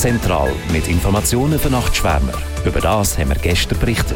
Zentral mit Informationen für Nachtschwärmer. Über das haben wir gestern berichtet.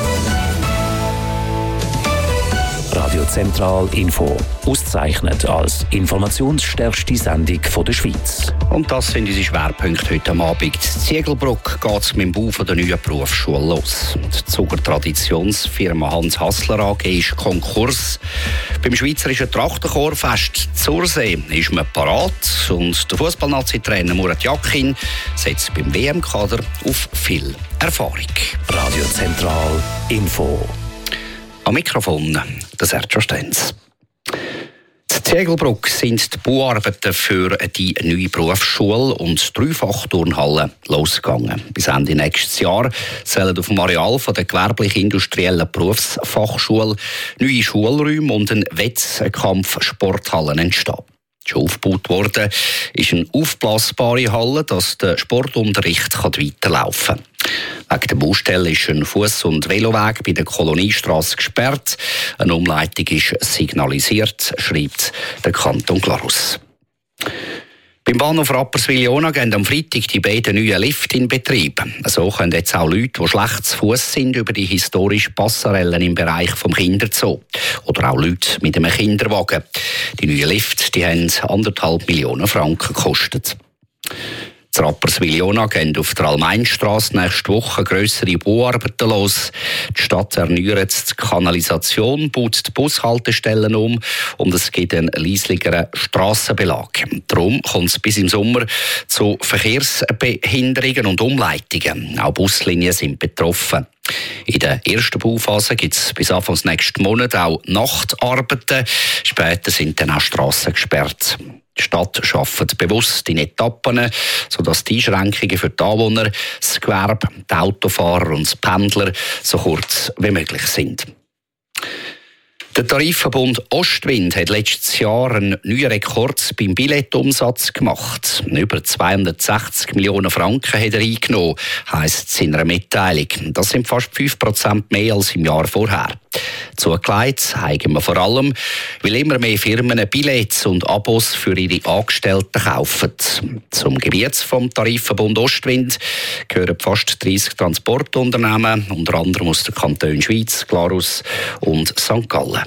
Radio Zentral Info. Ausgezeichnet als informationsstärkste Sendung der Schweiz. Und das sind unsere Schwerpunkte heute am Abend. In Ziegelbruck geht es mit dem Bau der neuen Berufsschule los. Die Zuger Traditionsfirma Hans Hassler AG ist Konkurs. Beim Schweizerischen Trachtenchorfest Zursee ist man parat. Und der Fußballnazi-Trainer Murat Yakin setzt beim WM-Kader auf viel Erfahrung. Radio Zentral Info. Am Mikrofon der Sergio Stenz. In Ziegelbruck sind die Bauarbeiten für die neue Berufsschule und die Dreifach-Turnhalle losgegangen. Bis Ende nächstes Jahr sollen auf dem Areal der gewerblich-industriellen Berufsfachschule neue Schulräume und eine Wettkampfsporthalle entstehen. Schon aufgebaut worden ist eine aufblasbare Halle, dass der Sportunterricht weiterlaufen kann. Wegen der Baustelle ist ein Fuss- und Veloweg bei der Koloniestrasse gesperrt. Eine Umleitung ist signalisiert, schreibt der Kanton Glarus. Beim Bahnhof Rapperswil-Jona gehen am Freitag die beiden neuen Lifte in Betrieb. So können jetzt auch Leute, die schlecht zu Fuss sind, über die historische Passarellen im Bereich des Kinderzoo. Oder auch Leute mit einem Kinderwagen. Die neuen Lifte haben 1,5 Millionen Franken gekostet. In Rapperswil-Jona gehen auf der Allmeinstrasse nächste Woche grössere Bauarbeiten los. Die Stadt erneuert die Kanalisation, baut die Bushaltestellen um und es gibt einen leisligeren Strassenbelag. Darum kommt es bis im Sommer zu Verkehrsbehinderungen und Umleitungen. Auch Buslinien sind betroffen. In der ersten Bauphase gibt es bis Anfang nächsten Monat auch Nachtarbeiten. Später sind dann auch Strassen gesperrt. Die Stadt arbeitet bewusst in Etappen, sodass die Einschränkungen für die Anwohner, das Gewerbe, die Autofahrer und die Pendler so kurz wie möglich sind. Der Tarifverbund Ostwind hat letztes Jahr einen neuen Rekord beim Billettumsatz gemacht. Über 260 Millionen Franken hat er eingenommen, heisst es in einer Mitteilung. Das sind fast 5% mehr als im Jahr vorher. Zugelegt haben wir vor allem, weil immer mehr Firmen Billets und Abos für ihre Angestellten kaufen. Zum Gebiet vom Tarifverbund Ostwind gehören fast 30 Transportunternehmen, unter anderem aus den Kantonen Schweiz, Glarus und St. Gallen.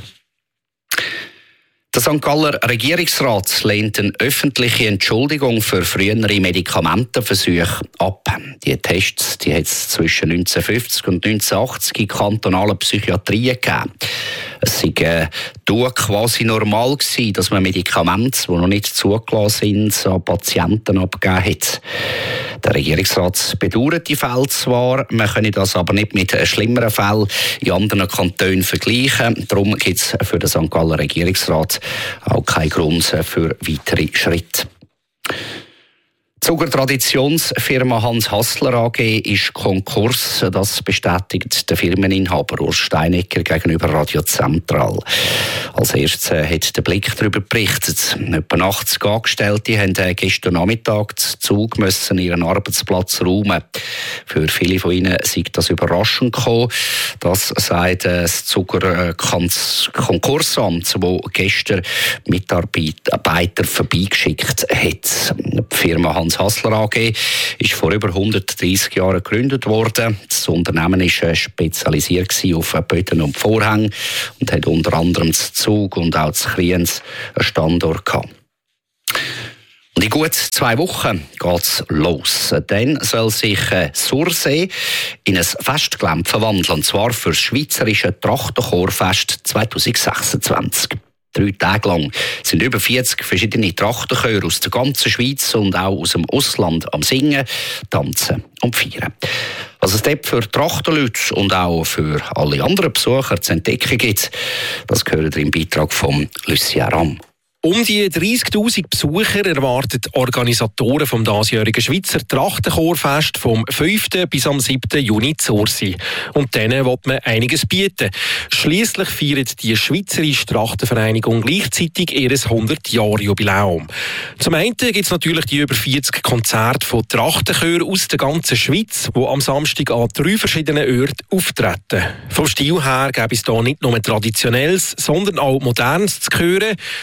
Der St. Galler Regierungsrat lehnt eine öffentliche Entschuldigung für frühere Medikamentenversuche ab. Die Tests hat es zwischen 1950 und 1980 in kantonalen Psychiatrien gegeben. Es sei quasi normal gewesen, dass man Medikamente, die noch nicht zugelassen sind, an Patienten abgegeben hat. Der Regierungsrat bedauert die Fälle zwar, man könne das aber nicht mit schlimmeren Fällen in anderen Kantonen vergleichen. Darum gibt es für den St. Galler Regierungsrat auch keinen Grund für weitere Schritte. Die Zuger Traditionsfirma Hans Hassler AG ist Konkurs. Das bestätigt der Firmeninhaber Urs Steinecker gegenüber Radio Zentral. Als erstes hat der Blick darüber berichtet. Etwa 80 Angestellte haben gestern Nachmittag den Zug müssen ihren Arbeitsplatz räumen. Für viele von ihnen sei das überraschend gekommen. Das sagt das Zuger Konkursamt, das gestern Mitarbeiter vorbeigeschickt hat. Die Firma Hans Hassler AG ist vor über 130 Jahren gegründet worden. Das Unternehmen war spezialisiert auf Böden und Vorhänge und hat unter anderem das Zug und auch das Kriens einen Standort gehabt. Und in gut 2 Wochen geht es los. Dann soll sich Zursee in ein Festgelände verwandeln, und zwar für das Schweizerische Trachtenchorfest 2026. 3 Tage lang sind über 40 verschiedene Trachtenchöre aus der ganzen Schweiz und auch aus dem Ausland am Singen, Tanzen und Feiern. Was es dort für Trachtenleute und auch für alle anderen Besucher zu entdecken gibt, das gehört im Beitrag von Lucien Ram. Um die 30'000 Besucher erwarten die Organisatoren vom diesjährigen Schweizer Trachtenchorfest vom 5. bis am 7. Juni zu Ursee. Und denen will man einiges bieten. Schliesslich feiert die Schweizerische Trachtenvereinigung gleichzeitig ihr 100-Jahr-Jubiläum. Zum einen gibt es natürlich die über 40 Konzerte von Trachtenchören aus der ganzen Schweiz, die am Samstag an 3 verschiedenen Orten auftreten. Vom Stil her gäbe es hier nicht nur Traditionelles, sondern auch Modernes zu hören. Unter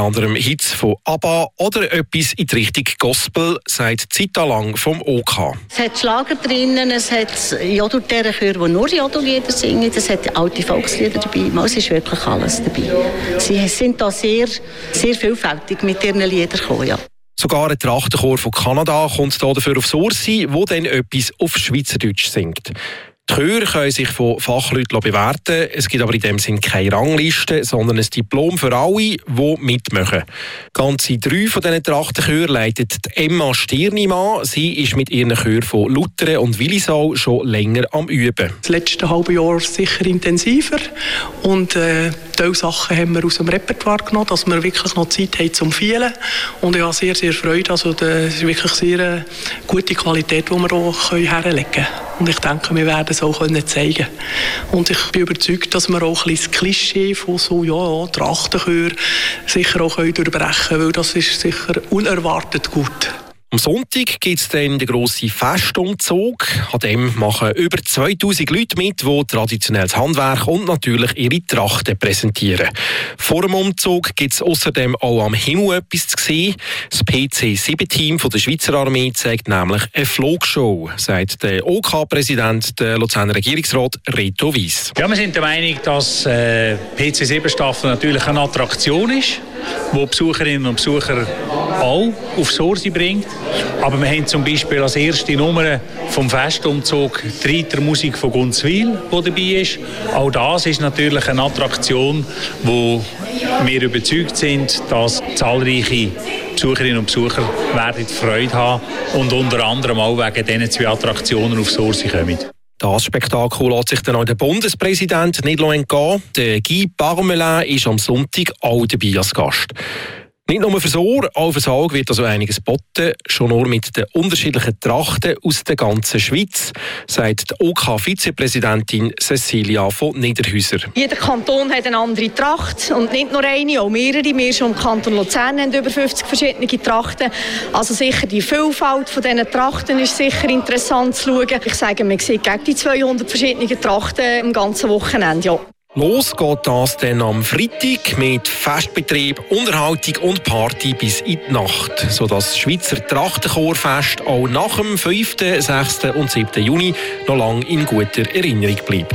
anderem Hits von ABBA oder etwas in die Richtung Gospel, sagt Zita Lang vom OK. Es hat Schlager drinnen, es hat Jodelchöre, die nur Jodellieder singen, es hat alte Volkslieder dabei, es ist wirklich alles dabei. Sie sind da sehr, sehr vielfältig mit ihren Liedern gekommen, ja. Sogar ein Trachtenchor von Kanada kommt dafür aufs Ohr sein, wo dann etwas auf Schweizerdeutsch singt. Die Chöre können sich von Fachleuten bewerten. Es gibt aber in dem Sinn keine Rangliste, sondern ein Diplom für alle, die mitmachen. Ganze 3 von diesen Trachtenchören leitet Emma Stirnimann. Sie ist mit ihren Chören von Luthern und Willisau schon länger am Üben. Das letzte halbe Jahr sicher intensiver. Und diese Sachen haben wir aus dem Repertoire genommen, dass wir wirklich noch Zeit haben zum Feilen. Und ich habe sehr, sehr Freude. Also, das ist wirklich sehr gute Qualität, die wir auch herlegen können. Und ich denke, wir werden es auch zeigen können. Und ich bin überzeugt, dass wir auch ein bisschen das Klischee von so, Trachtenchör sicher auch durchbrechen können, weil das ist sicher unerwartet gut. Am Sonntag gibt es dann den grossen Festumzug. An dem machen über 2000 Leute mit, die traditionelles Handwerk und natürlich ihre Trachten präsentieren. Vor dem Umzug gibt es außerdem auch am Himmel etwas zu sehen. Das PC-7-Team der Schweizer Armee zeigt nämlich eine Flugshow, sagt der OK-Präsident, der Luzerner Regierungsrat Reto Weiss. Ja, wir sind der Meinung, dass PC-7-Staffel natürlich eine Attraktion ist, die Besucherinnen und Besucher auch aufs Ohr bringt. Aber wir haben zum Beispiel als erste Nummer vom Festumzug die Reitermusik von Gunzwil, die dabei ist. Auch das ist natürlich eine Attraktion, wo wir überzeugt sind, dass zahlreiche Besucherinnen und Besucher werden Freude haben und unter anderem auch wegen diesen 2 Attraktionen aufs Ohr kommen. Das Spektakel lässt sich dann auch der Bundespräsident nicht entgehen. Der Guy Parmelin ist am Sonntag auch dabei als Gast. Nicht nur fürs Ohr, auch fürs Auge wird also einiges geboten, schon nur mit den unterschiedlichen Trachten aus der ganzen Schweiz, sagt die OK-Vizepräsidentin Cecilia von Niederhäuser. Jeder Kanton hat eine andere Tracht und nicht nur eine, auch mehrere. Wir schon im Kanton Luzern haben über 50 verschiedene Trachten. Also sicher die Vielfalt von diesen Trachten ist sicher interessant zu schauen. Ich sage, man sieht gegen die 200 verschiedene Trachten im ganzen Wochenende. Ja. Los geht das dann am Freitag mit Festbetrieb, Unterhaltung und Party bis in die Nacht, sodass das Schweizer Trachtenchorfest auch nach dem 5., 6. und 7. Juni noch lange in guter Erinnerung bleibt.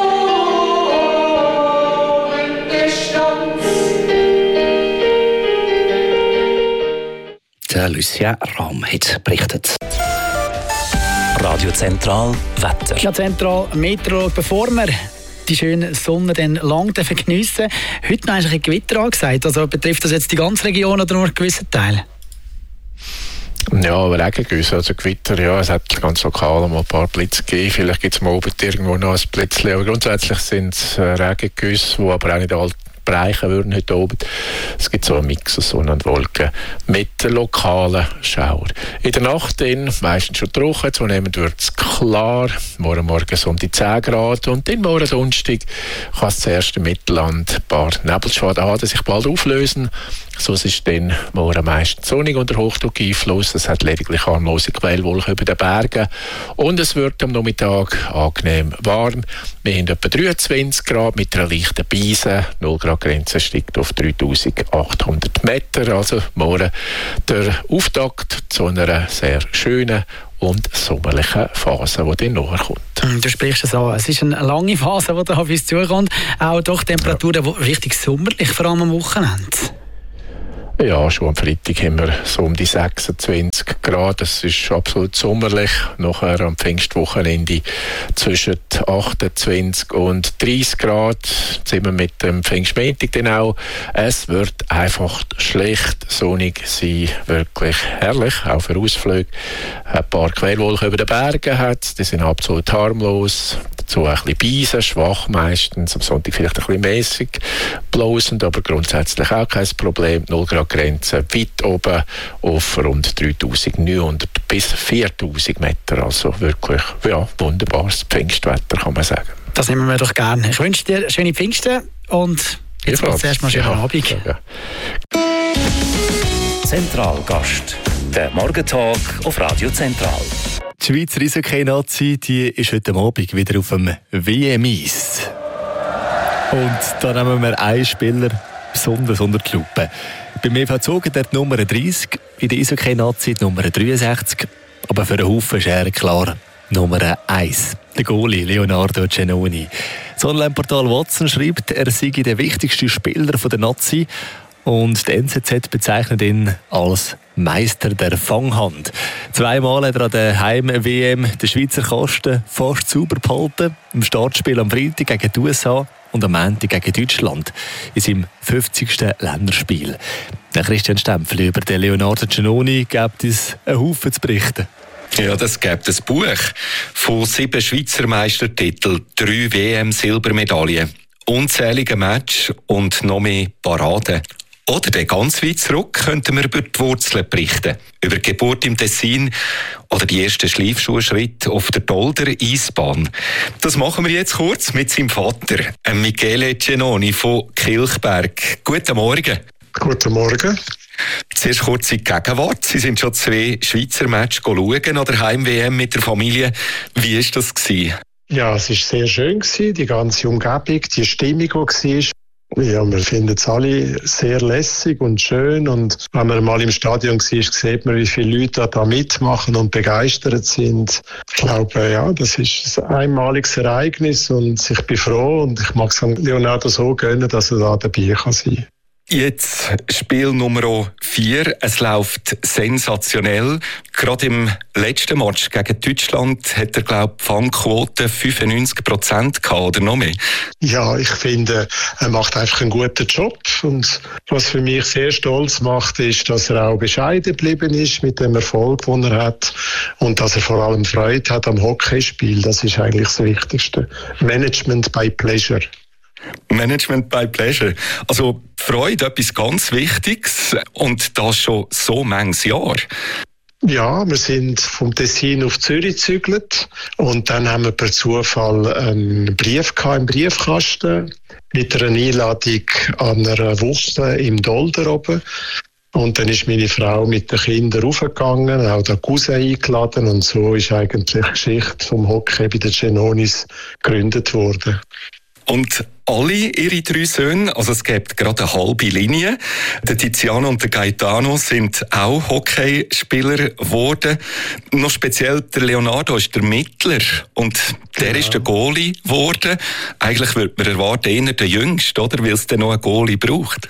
Der Lucia Rahm hat berichtet. Radio Zentral Wetter. Ja, Zentral Metro, bevor wir die schöne Sonne dann lang geniessen. Heute noch ein Gewitter angesagt. Also betrifft das jetzt die ganze Region oder nur einen gewissen Teil? Ja, Regengüsse, also Gewitter, ja, es hat ganz lokal mal ein paar Blitze gegeben. Vielleicht gibt es mal oben irgendwo noch ein Blitzchen. Aber grundsätzlich sind es Regengüsse, die aber auch nicht alle bereichen würden heute oben. Es gibt so einen Mix aus Sonne und Wolken mit lokalen Schauer. In der Nacht meistens schon trocken, zunehmend wird es klar. Morgen so um die 10 Grad. Und dann morgen Donnerstag kann es zuerst im Mittelland ein paar Nebelschwaden haben, die sich bald auflösen. So ist dann morgen meistens sonnig unter Hochdruckeinfluss. Es hat lediglich harmlose Quellwolken über den Bergen. Und es wird am Nachmittag angenehm warm. Wir haben etwa 23 Grad mit einer leichten Beise. 0 Grad Grenze steigt auf 3800 Meter. Also morgen der Auftakt zu einer sehr schönen und sommerlichen Phase, die dann nachkommt. Du sprichst es an. Es ist eine lange Phase, die da auf uns zukommt. Auch doch Temperaturen, die richtig sommerlich, vor allem am Wochenende. Ja, schon am Freitag haben wir so um die 26 Grad. Das ist absolut sommerlich. Nachher am Pfingstwochenende zwischen 28 und 30 Grad. Jetzt sind wir mit dem Pfingstmontag dann auch. Es wird einfach schlecht sonnig sein. Wirklich herrlich, auch für Ausflüge. Ein paar Quellwolken über den Bergen hat. Die sind absolut harmlos. Dazu ein bisschen Beisen, schwach meistens. Am Sonntag vielleicht ein bisschen mäßig blasend, aber grundsätzlich auch kein Problem. 0 Grad Grenze weit oben auf rund 3900 bis 4000 Meter. Also wirklich, ja, wunderbares Pfingstwetter, kann man sagen. Das nehmen wir doch gerne. Ich wünsche dir schöne Pfingsten und jetzt mal zuerst mal schönen Abend. Ja. Zentralgast, der Morgentag auf Radio Zentral. Die Schweizer Eishockey-Nazi, die ist heute Abend wieder auf dem WM-Eis. Und da nehmen wir einen Spieler besonders unter die Lupe. Beim EV Zug hat er die Nummer 30, in der Eishockey-Nazi die Nummer 63. Aber für den Haufen ist er klar Nummer 1. Der Goalie Leonardo Giannoni. Das Online-Portal Watson schreibt, er sei der wichtigste Spieler der Nazi. Und die NZZ bezeichnet ihn als Meister der Fanghand. Zweimal hat er an der Heim-WM den Schweizer Kasten fast sauber behalten. Im Startspiel am Freitag gegen die USA und am Montag gegen Deutschland in seinem 50. Länderspiel. Der Christian Stempfel über den Leonardo Giannoni gibt es einen Haufen zu berichten. Ja, das gibt ein Buch von 7 Schweizer Meistertiteln, 3 WM-Silbermedaillen, unzählige Matches und noch mehr Paraden. Oder dann ganz weit zurück könnten wir über die Wurzeln berichten. Über die Geburt im Tessin oder die ersten Schleifschuhschritte auf der Dolder-Eisbahn. Das machen wir jetzt kurz mit seinem Vater, Michele Giannoni von Kilchberg. Guten Morgen. Guten Morgen. Zuerst kurz in die Gegenwart. Sie sind schon 2 Schweizer Matches schauen an der Heim-WM mit der Familie. Wie war das? Ja, es war sehr schön, die ganze Umgebung, die Stimmung, die war. Ja, wir finden es alle sehr lässig und schön. Und wenn man mal im Stadion war, sieht man, wie viele Leute da mitmachen und begeistert sind. Ich glaube, ja, das ist ein einmaliges Ereignis und ich bin froh und ich mag es Leonardo so gönnen, dass er da dabei kann sein. Jetzt Spiel Nummer 4. Es läuft sensationell. Gerade im letzten Match gegen Deutschland hat er, glaube ich, Fangquote 95% gehabt, oder noch mehr? Ja, ich finde, er macht einfach einen guten Job. Und was für mich sehr stolz macht, ist, dass er auch bescheiden geblieben ist mit dem Erfolg, den er hat. Und dass er vor allem Freude hat am Hockeyspiel. Das ist eigentlich das Wichtigste. Management by Pleasure. Management by Pleasure. Also Freude, etwas ganz Wichtiges und das schon so manches Jahr. Ja, wir sind vom Tessin auf Zürich gezügelt und dann haben wir per Zufall einen Brief im Briefkasten mit einer Einladung an einer Woche im Dolder oben. Und dann ist meine Frau mit den Kindern raufgegangen, auch der Cousin eingeladen und so ist eigentlich die Geschichte vom Hockey bei den Giannonis gegründet worden. Und alle ihre 3 Söhne, also es gibt gerade eine halbe Linie. Der Tiziano und der Gaetano sind auch Hockeyspieler geworden. Noch speziell der Leonardo ist der Mittler und der ist der Goalie geworden. Eigentlich würde man erwarten, eher der Jüngste, oder? Weil es dann noch einen Goalie braucht.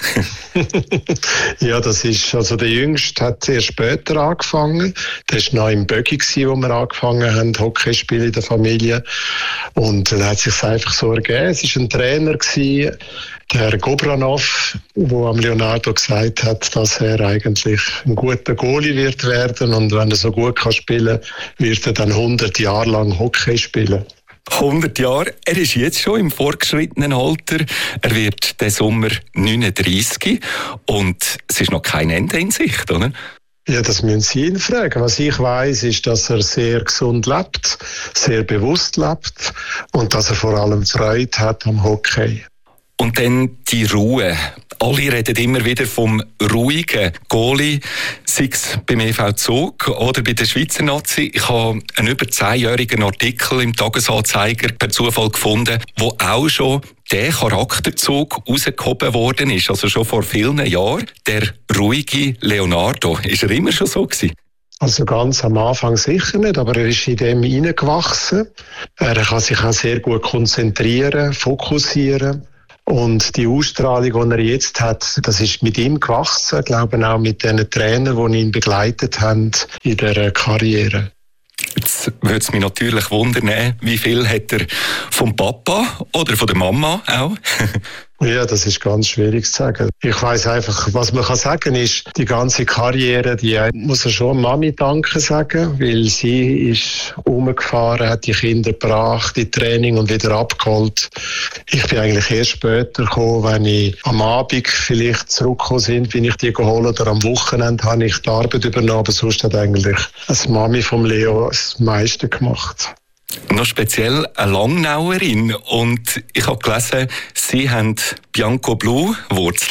Ja, das ist, also der Jüngste hat sehr später angefangen. Der war noch im Bögi, wo wir angefangen haben, Hockeyspiele in der Familie. Und dann hat es sich einfach so ergeben. Es ist ein Trainer, der Gobranov, der am Leonardo gesagt hat, dass er eigentlich ein guter Goalie wird werden und wenn er so gut kann spielen, wird er dann 100 Jahre lang Hockey spielen. 100 Jahre. Er ist jetzt schon im fortgeschrittenen Alter. Er wird diesen Sommer 39 und es ist noch kein Ende in Sicht, oder? Ja, das müssen Sie ihn fragen. Was ich weiss, ist, dass er sehr gesund lebt, sehr bewusst lebt und dass er vor allem Freude hat am Hockey. Und dann die Ruhe. Alle reden immer wieder vom ruhigen Goalie, sei es beim EV Zug oder bei der Schweizer Nazi. Ich habe einen über 10-jährigen Artikel im Tagesanzeiger per Zufall gefunden, wo auch schon der Charakterzug rausgehoben worden ist, also schon vor vielen Jahren. Der ruhige Leonardo. Ist er immer schon so gewesen? Also ganz am Anfang sicher nicht, aber er ist in dem hineingewachsen. Er kann sich auch sehr gut konzentrieren, fokussieren. Und die Ausstrahlung, die er jetzt hat, das ist mit ihm gewachsen. Ich glaube auch mit den Trainern, die ihn begleitet haben in der Karriere. Jetzt würde es mich natürlich wundern, wie viel hat er vom Papa oder von der Mama auch? Ja, das ist ganz schwierig zu sagen. Ich weiss einfach, was man kann sagen ist, die ganze Karriere, die muss er schon Mami Danke sagen, weil sie ist rumgefahren, hat die Kinder gebracht, die Training und wieder abgeholt. Ich bin eigentlich erst später gekommen, wenn ich am Abend vielleicht zurückgekommen bin, bin ich die geholt oder am Wochenende habe ich die Arbeit übernommen, aber sonst hat eigentlich als Mami vom Leo das meiste gemacht. Noch speziell eine Langnauerin und ich habe gelesen, Sie haben Bianco Blu Wurzeln.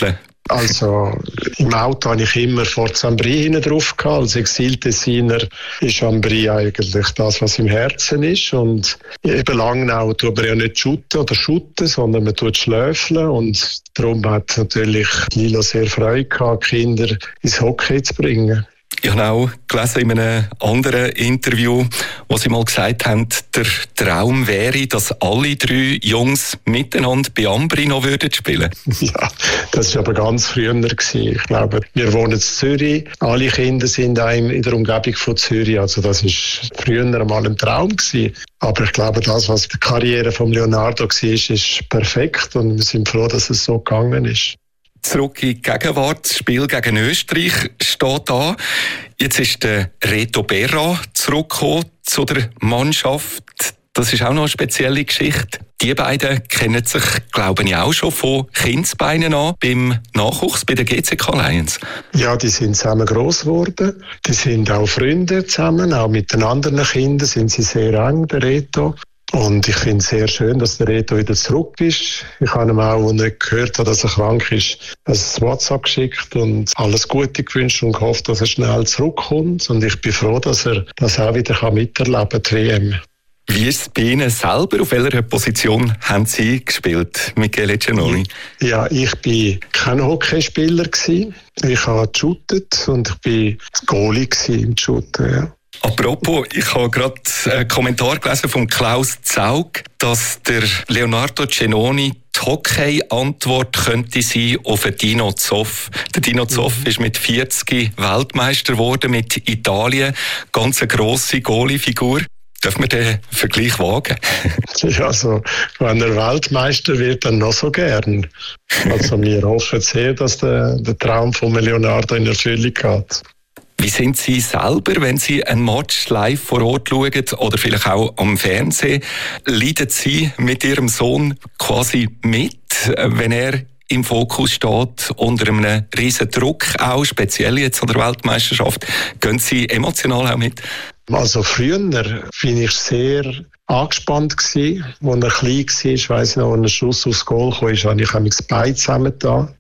Also im Auto habe ich immer vor Chambry hinten drauf gehabt. Als Exil-Tessiner ist Chambry eigentlich das, was im Herzen ist. Und eben Langnau tut man ja nicht schutten, sondern man tut schläfeln. Und darum hat natürlich Lilo sehr Freude gehabt, Kinder ins Hockey zu bringen. Ich habe auch gelesen in einem anderen Interview, wo Sie mal gesagt haben, der Traum wäre, dass alle 3 Jungs miteinander bei Ambri noch spielen würden. Ja, das war aber ganz früher gewesen. Ich glaube, wir wohnen in Zürich. Alle Kinder sind in der Umgebung von Zürich. Also das war früher mal ein Traum gewesen. Aber ich glaube, das, was die Karriere von Leonardo war, ist perfekt. Und wir sind froh, dass es so gegangen ist. Zurück in die Gegenwart, das Spiel gegen Österreich steht an. Jetzt ist der Reto Berra zurückgekommen zu der Mannschaft. Das ist auch noch eine spezielle Geschichte. Die beiden kennen sich, glaube ich, auch schon von Kindsbeinen an beim Nachwuchs bei der GCK Lions. Ja, die sind zusammen gross geworden. Die sind auch Freunde zusammen, auch mit den anderen Kindern sind sie sehr eng, der Reto. Und ich finde es sehr schön, dass der Reto wieder zurück ist. Ich habe ihm auch, als ich gehört habe, dass er krank ist, ein WhatsApp geschickt und alles Gute gewünscht und gehofft, dass er schnell zurückkommt. Und ich bin froh, dass er das auch wieder miterleben kann, die WM. Wie ist es bei Ihnen selber? Auf welcher Position haben Sie gespielt, Michele Giannoni? Ja, ich war kein Hockeyspieler. Ich habe geshootet und ich war Goalie im Shooten, ja. Apropos, ich habe gerade einen Kommentar gelesen von Klaus Zaug, dass der Leonardo Giannoni die Hockey-Antwort könnte sein auf den Dino Zoff. Der Dino Zoff ist mit 40 Weltmeister geworden mit Italien. Ganz eine grosse Goalie-Figur. Dürfen wir den Vergleich wagen? Ja, also, wenn er Weltmeister wird, dann noch so gern. Also wir hoffen sehr, dass der Traum von Leonardo in Erfüllung geht. Wie sind Sie selber, wenn Sie ein Match live vor Ort schauen oder vielleicht auch am Fernsehen? Leiden Sie mit Ihrem Sohn quasi mit, wenn er im Fokus steht, unter einem riesen Druck, auch speziell jetzt an der Weltmeisterschaft? Gehen Sie emotional auch mit? Also früher war ich sehr angespannt gewesen. Als er klein war, weiss ich noch, als ein Schuss aufs Goal kam, habe ich das Bein zusammengetan.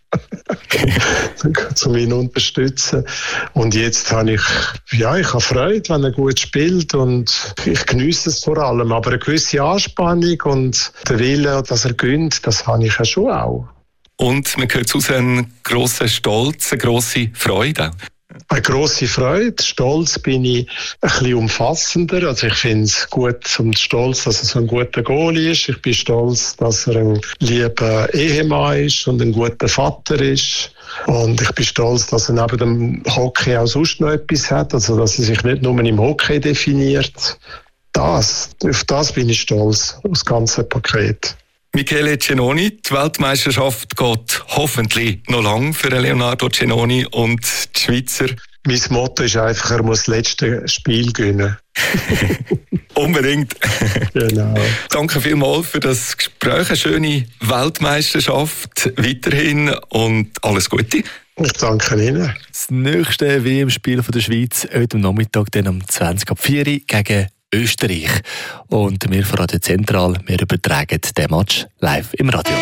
um ihn zu unterstützen. Und jetzt habe ich Freude, wenn er gut spielt und ich geniesse es vor allem. Aber eine gewisse Anspannung und der Wille, dass er gönnt, das habe ich ja schon auch. Und man hört aus einen grossen Stolz, eine grosse Freude. Eine grosse Freude. Stolz bin ich ein bisschen umfassender. Also ich finde es gut und stolz, dass er so ein guter Goalie ist. Ich bin stolz, dass er ein lieber Ehemann ist und ein guter Vater ist. Und ich bin stolz, dass er neben dem Hockey auch sonst noch etwas hat. Also dass er sich nicht nur im Hockey definiert. Auf das bin ich stolz, auf das ganze Paket. Michele Giannoni, die Weltmeisterschaft geht hoffentlich noch lang für Leonardo Giannoni und die Schweizer. Mein Motto ist einfach, er muss das letzte Spiel gewinnen. Unbedingt. Genau. Danke vielmals für das Gespräch. Eine schöne Weltmeisterschaft weiterhin und alles Gute. Ich danke Ihnen. Das nächste WM-Spiel der Schweiz heute am Nachmittag, dann um 20:04 gegen Österreich. Und wir von Radio Zentral, wir übertragen den Match live im Radio.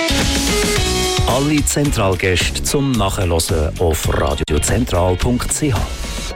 Alle Zentralgäste zum Nachhören auf radiozentral.ch.